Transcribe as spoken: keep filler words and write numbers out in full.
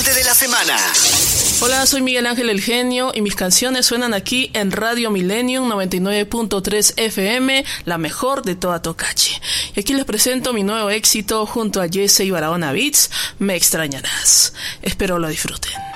cantante de la semana. Hola, soy Miguel Ángel El Genio y mis canciones suenan aquí en Radio Millennium noventa y nueve punto tres F M, la mejor de toda Tocachi. Y aquí les presento mi nuevo éxito junto a Jesse y Barahona Beats, Me Extrañarás. Espero lo disfruten.